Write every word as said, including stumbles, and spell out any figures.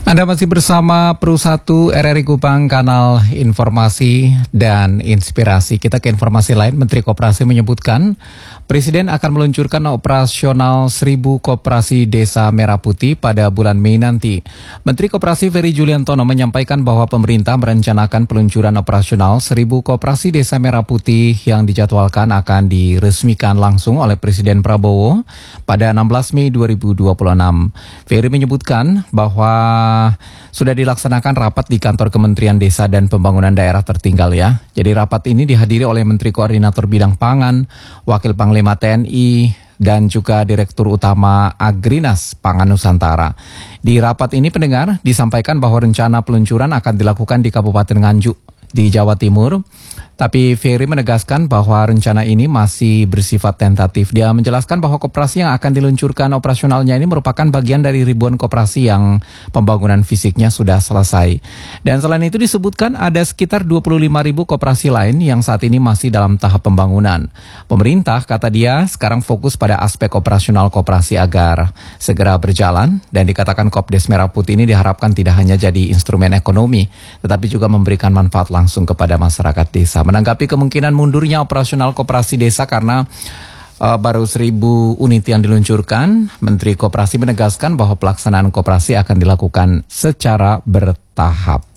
Anda masih bersama Pro satu R R I Kupang, kanal informasi dan inspirasi. Kita ke informasi lain. Menteri Koperasi menyebutkan Presiden akan meluncurkan operasional seribu koperasi desa Merah Putih pada bulan Mei nanti. Menteri Koperasi Ferry Juliantono menyampaikan bahwa pemerintah merencanakan peluncuran operasional seribu koperasi desa Merah Putih yang dijadwalkan akan diresmikan langsung oleh Presiden Prabowo pada enam belas Mei dua ribu dua puluh enam. Ferry menyebutkan bahwa sudah dilaksanakan rapat di kantor Kementerian Desa dan Pembangunan Daerah Tertinggal ya. Jadi rapat ini dihadiri oleh Menteri Koordinator Bidang Pangan, Wakil Panglima T N I, dan juga Direktur Utama Agrinas Pangan Nusantara. Di rapat ini pendengar disampaikan bahwa rencana peluncuran akan dilakukan di Kabupaten Nganjuk di Jawa Timur. Tapi Ferry menegaskan bahwa rencana ini masih bersifat tentatif. Dia menjelaskan bahwa koperasi yang akan diluncurkan operasionalnya ini merupakan bagian dari ribuan koperasi yang pembangunan fisiknya sudah selesai. Dan selain itu disebutkan ada sekitar dua puluh lima ribu koperasi lain yang saat ini masih dalam tahap pembangunan. Pemerintah, kata dia, sekarang fokus pada aspek operasional koperasi agar segera berjalan. Dan dikatakan Kopdes Merah Putih ini diharapkan tidak hanya jadi instrumen ekonomi, tetapi juga memberikan manfaat langsung kepada masyarakat desa. Menanggapi kemungkinan mundurnya operasional koperasi desa karena uh, baru seribu unit yang diluncurkan, Menteri Koperasi menegaskan bahwa pelaksanaan koperasi akan dilakukan secara bertahap.